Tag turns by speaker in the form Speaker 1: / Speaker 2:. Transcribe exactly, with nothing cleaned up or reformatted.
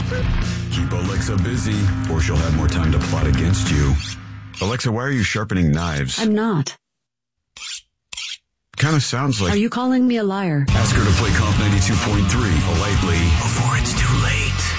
Speaker 1: Keep Alexa busy, or she'll have more time to plot against you. Alexa, why are you sharpening knives?
Speaker 2: I'm not.
Speaker 1: Kind of sounds like...
Speaker 2: Are you calling me a liar?
Speaker 1: Ask her to play Comp ninety-two point three politely before it's too late.